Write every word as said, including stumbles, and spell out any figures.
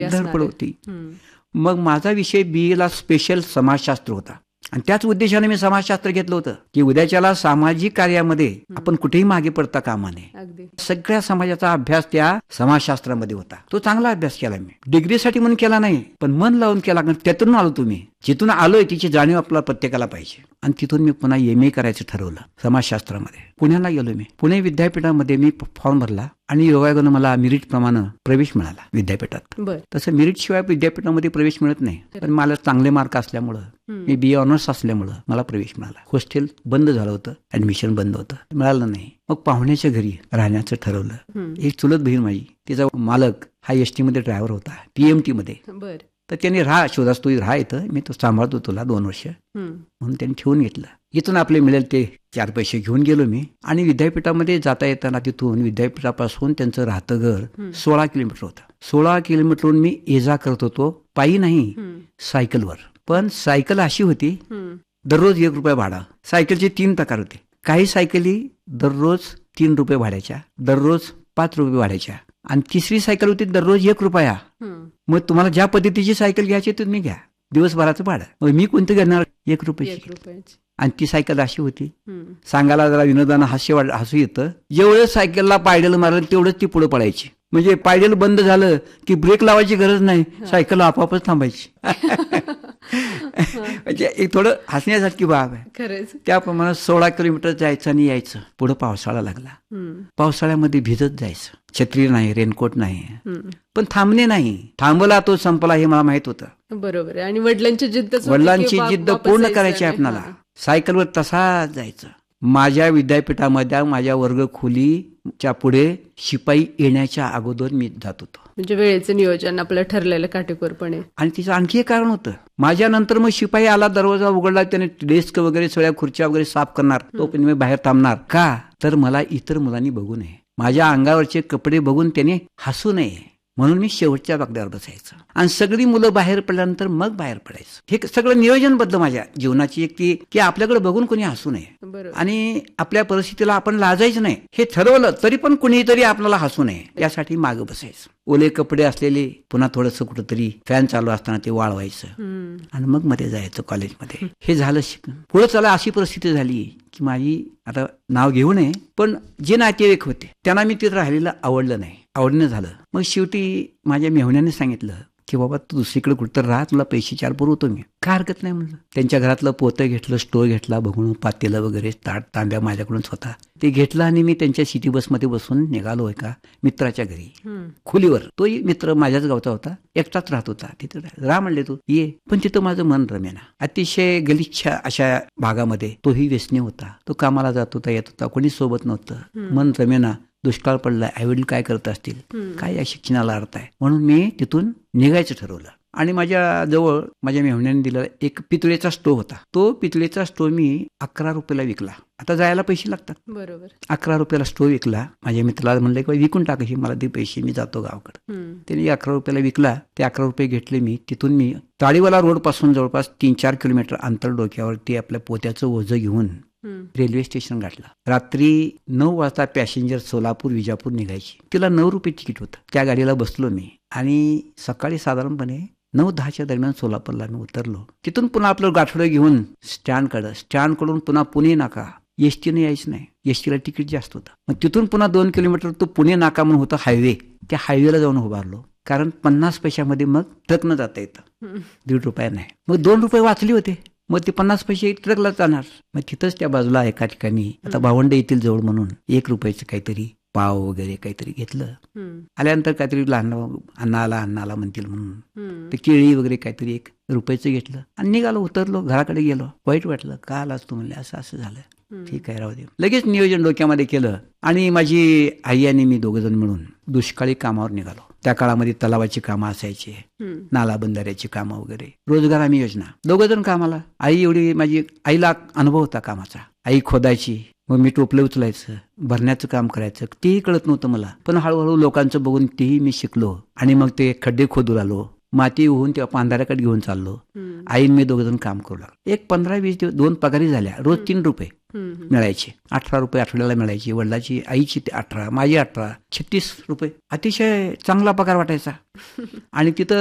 धडपड होती. मग माझा विषय बी एला स्पेशल समाजशास्त्र होता आणि त्याच उद्देशाने मी समाजशास्त्र घेतलं होतं की उद्याच्याला सामाजिक कार्यामध्ये आपण कुठेही मागे पडता कामा नये. सगळ्या समाजाचा अभ्यास त्या समाजशास्त्रामध्ये होता. तो चांगला अभ्यास केला मी. डिग्रीसाठी म्हणून केला नाही, पण मन लावून केला. त्यातून आलो तुम्ही जिथून आलोय तिची जाणीव आपल्याला प्रत्येकाला पाहिजे. आणि तिथून मी पुन्हा एम ए करायचं ठरवलं समाजशास्त्रामध्ये. पुण्याला गेलो मी. पुणे विद्यापीठामध्ये मी फॉर्म भरला आणि योगायोगानं मला मेरिट प्रमाणे प्रवेश मिळाला विद्यापीठात. तसं मेरिट शिवाय विद्यापीठामध्ये प्रवेश मिळत नाही, पण मला चांगले मार्क असल्यामुळं, मी बी ए ऑनर्स असल्यामुळं मला प्रवेश मिळाला. हॉस्टेल बंद झालं होतं, ऍडमिशन बंद होतं, मिळालं नाही. मग पाहुण्याच्या घरी राहण्याचं ठरवलं. एक चुलत बहीण माझी, तिचा मालक हा एसटी मध्ये ड्रायव्हर होता, पीएमटी मध्ये. तर त्यांनी राहा शोधास तू राहा इथं, मी तो सांभाळतो तुला दोन वर्ष म्हणून त्यांनी ठेवून घेतलं. इथून आपले मिळेल ते चार पैसे घेऊन गेलो मी. आणि विद्यापीठामध्ये जाता येताना तिथून विद्यापीठापासून त्यांचं राहतं घर सोळा किलोमीटर होतं. सोळा किलोमीटरहून मी ये जा करत होतो, पायी नाही, सायकलवर. पण सायकल अशी होती, दररोज एक रुपये भाडा. सायकलचे तीन प्रकार होते. काही सायकली दररोज तीन रुपये भाड्याच्या, दररोज पाच रुपये भाड्याच्या, आणि तिसरी सायकल होती दररोज एक रुपया. मग तुम्हाला ज्या पद्धतीची सायकल घ्यायची तुम्ही घ्या, दिवसभराचं भाडं. मग मी कोणतं घेणार, एक रुपयाची. आणि ती सायकल अशी होती, सांगायला जरा विनोदानं हास्य हसू येतं, जेवढं सायकलला पायडल मारलं तेवढंच ती पुढे पडायची. म्हणजे पायडल बंद झालं की ब्रेक लावायची गरज नाही, सायकल आपोआपच थांबायची. म्हणजे एक थोडं हसण्यासारखी बाब आहे. त्याप्रमाणे सोळा किलोमीटर जायचं आणि यायचं. पुढे पावसाळा लागला. पावसाळ्यामध्ये भिजत जायचं, छत्री नाही, रेनकोट नाही, पण थांबणे नाही. थांबला तो संपला हे मला माहित होतं. बरोबर. आणि वडिलांची जिद्द वडिलांची जिद्द पूर्ण करायची आपल्याला. सायकलवर तसा जायचं. माझ्या विद्यापीठामध्ये माझ्या वर्ग खोलीच्या पुढे शिपाई येण्याच्या अगोदर मी जात होतो. म्हणजे वेळेचं नियोजन आपलं ठरलेलं काटेकोरपणे. आणि तिचं आणखी एक कारण होतं, माझ्या नंतर मग शिपाई आला, दरवाजा उघडला, त्याने डेस्क वगैरे सगळ्या खुर्च्या वगैरे साफ करणार, तो पण मी बाहेर थांबणार. का तर मला इतर मुलांनी बघू नये, माझ्या अंगावरचे कपडे बघून त्याने हसू नये, म्हणून मी शेवटच्या बागड्यावर बसायचं. आणि सगळी मुलं बाहेर पडल्यानंतर मग बाहेर पडायचं. हे सगळं नियोजनबद्ध माझ्या जीवनाची एक ती की आपल्याकडे बघून कोणी हसू नये आणि आपल्या परिस्थितीला आपण लाजायचं नाही. हे ठरवलं तरी पण कुणीतरी आपल्याला हसू नये यासाठी मागं बसायचं. ओले कपडे असलेले पुन्हा थोडंसं कुठंतरी फॅन चालू असताना ते वाळवायचं आणि मग मध्ये जायचं कॉलेजमध्ये. हे झालं शिकून. पुढे चला अशी परिस्थिती झाली की माझी, आता नाव घेऊ नये, पण जे नातेवाईक होते त्यांना मी तिथं राहिलेलं आवडलं नाही, आवडणं झालं. मग शेवटी माझ्या मेहुण्याने सांगितलं की बाबा तू दुसरीकडे कुठं राहा, तुला पैसे चार पुरवतो मी. काय हरकत नाही म्हणलं. त्यांच्या घरातलं पोतं घेतलं, स्टोर घेतला, बघून पातेलं वगैरे ताट तांब्या माझ्याकडून स्वतः ते घेतलं आणि मी त्यांच्या सिटी बसमध्ये बसून निघालो एका मित्राच्या घरी खोलीवर. तोही मित्र माझ्याच गावचा होता, एकटाच राहत होता. तिथं राहा म्हणले तू ये. पण तिथं माझं मन रमेना. अतिशय गलिच्छ अशा भागामध्ये तोही व्यसनी होता. तो कामाला जात होता, येत होता, कोणी सोबत नव्हतं. मन रमेना. दुष्काळ पडलाय, आईवडील काय करत असतील, काय या शिक्षणाला अर्थ आहे, म्हणून मी तिथून निघायचं ठरवलं. आणि माझ्या जवळ माझ्या मेहुण्याने दिलेला एक पितळेचा स्टोव होता. तो पितळेचा स्टोव मी अकरा रुपयाला विकला. आता जायला पैसे लागतात, बरोबर. अकरा रुपयाला स्टोव विकला. माझ्या मित्राला म्हणलं की विकून टाकायची, मला ते पैसे, मी जातो गावाकडे. त्याने अकरा रुपयाला विकला. ते अकरा रुपये घेतले मी. तिथून मी ताळीवाला रोड पासून जवळपास तीन चार किलोमीटर अंतर डोक्यावरती आपल्या पोत्याचं ओझं घेऊन रेल्वे स्टेशन गाठला. रात्री नऊ वाजता पॅसेंजर सोलापूर विजापूर निघायची. तिला नऊ रुपये तिकीट होतं. त्या गाडीला बसलो मी आणि सकाळी साधारणपणे नऊ दहाच्या दरम्यान सोलापूरला मी उतरलो. तिथून पुन्हा आपलं गाठोडं घेऊन स्टँड कडं, स्टँड कडून पुन्हा पुणे नाका. एसटीने यायचं नाही, एसटीला तिकीट जास्त होतं. मग तिथून पुन्हा दोन किलोमीटर तो पुणे नाका म्हणून होता हायवे. त्या हायवेला जाऊन उभारलो, कारण पन्नास पैशामध्ये मग ट्रकनं जाता येतं, दीड रुपया नाही. मग दोन रुपये वाचले होते. मग ते पन्नास पैसे ट्रकला जाणार. मग तिथंच त्या बाजूला एका ठिकाणी आता भावंड येतील जवळ म्हणून एक रुपयाचं काहीतरी पाव वगैरे काहीतरी घेतलं. आल्यानंतर काहीतरी लहान अन्नाला अन्नाला म्हणतील म्हणून ते केळी वगैरे काहीतरी एक रुपयाचं घेतलं आणि निघालो. उतरलो, घराकडे गेलो. वाईट वाटलं, का आलास तू म्हणले, असं असं झालं. ठीक आहे, राहू दे. लगेच नियोजन डोक्यामध्ये केलं आणि माझी आई आणि मी दोघ जण मिळून दुष्काळी कामावर निघालो. त्या काळामध्ये तलावाची कामं असायची, नाला बंधाऱ्याची कामं वगैरे, रोजगार आम्ही योजना. दोघ जण कामाला. आई एवढी, माझी आईला अनुभव होता कामाचा. आई खोदायची, मग मी टोपलं उचलायचं, भरण्याचं काम करायचं. तेही कळत नव्हतं मला, पण हळूहळू लोकांचं बघून तेही मी शिकलो. आणि मग ते खड्डे खोदू लागलो, माती होऊन तेव्हा पांढऱ्याकडे घेऊन चाललो. आईन मी दोघ जण काम करू लागलो. एक पंधरा वीस दिवस दोन पगारी झाल्या, रोज तीन रुपये. मिळायचे. अठरा रुपये आठवड्याला मिळायचे. वडिलाची आईची ते अठरा, माझी अठरा, छत्तीस रुपये. अतिशय चांगला पगार वाटायचा. आणि तिथं